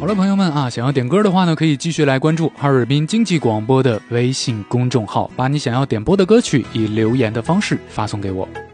的，朋友们啊，想要点歌的话呢，可以继续来关注哈尔滨经济广播的微信公众号，把你想要点播的歌曲以留言的方式发送给我。